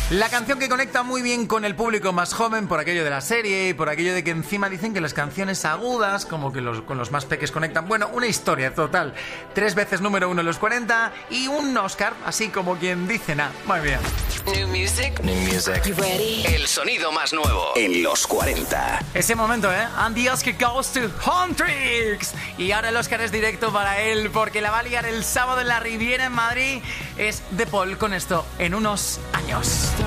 La canción que conecta muy bien con el público más joven por aquello de la serie y por aquello de que encima dicen que las canciones agudas, como que con los más peques conectan. Bueno, una historia total. 3 veces número 1 en los 40 y un Oscar, así como quien dice nada. Muy bien. New music. New music. You ready? El sonido más nuevo en los 40. Ese momento, ¿eh? And the Oscar goes to Huntrix. Y ahora el Oscar es directo para él, porque la va a liar el sábado en la Riviera en Madrid. Es De Paul con esto en unos años.